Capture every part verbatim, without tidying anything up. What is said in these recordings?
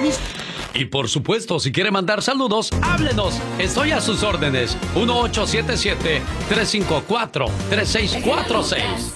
Y por supuesto, si quiere mandar saludos, háblenos. Estoy a sus órdenes. uno ocho siete siete, tres cinco cuatro, tres seis cuatro seis.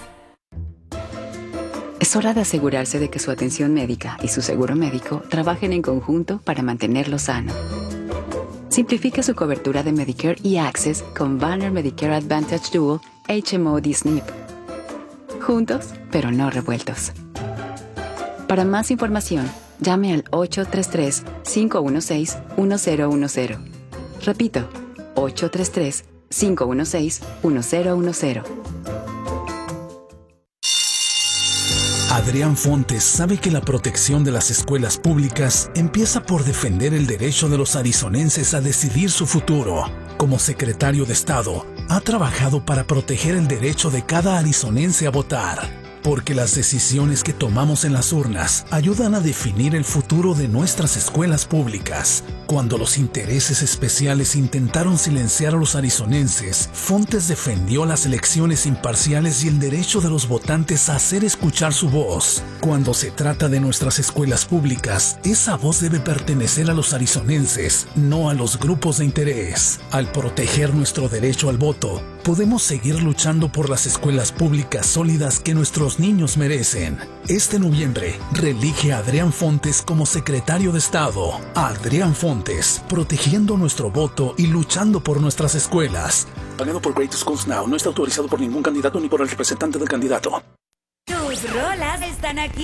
Es hora de asegurarse de que su atención médica y su seguro médico trabajen en conjunto para mantenerlo sano. Simplifique su cobertura de Medicare y Access con Banner Medicare Advantage Dual H M O D S N P. Juntos, pero no revueltos. Para más información, llame al ocho tres tres, cinco uno seis, uno cero uno cero. Repito, ocho tres tres, cinco uno seis, uno cero uno cero. Adrián Fontes sabe que la protección de las escuelas públicas empieza por defender el derecho de los arizonenses a decidir su futuro. Como secretario de Estado, ha trabajado para proteger el derecho de cada arizonense a votar. Porque las decisiones que tomamos en las urnas ayudan a definir el futuro de nuestras escuelas públicas. Cuando los intereses especiales intentaron silenciar a los arizonenses, Fontes defendió las elecciones imparciales y el derecho de los votantes a hacer escuchar su voz. Cuando se trata de nuestras escuelas públicas, esa voz debe pertenecer a los arizonenses, no a los grupos de interés. Al proteger nuestro derecho al voto, podemos seguir luchando por las escuelas públicas sólidas que nuestros niños merecen. Este noviembre, reelige a Adrián Fontes como secretario de Estado. Adrián Fontes, protegiendo nuestro voto y luchando por nuestras escuelas. Pagado por Great Schools Now, no está autorizado por ningún candidato ni por el representante del candidato. Tus rolas están aquí